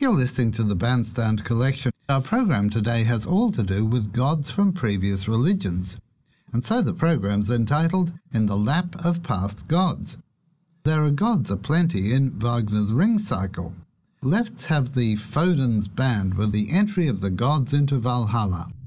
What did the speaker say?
You're listening to the Bandstand Collection. Our program today has all to do with gods from previous religions, and so the program's entitled In the Lap of Past Gods. There are gods aplenty in Wagner's Ring Cycle. Let's have the Foden's Band with the entry of the gods into Valhalla.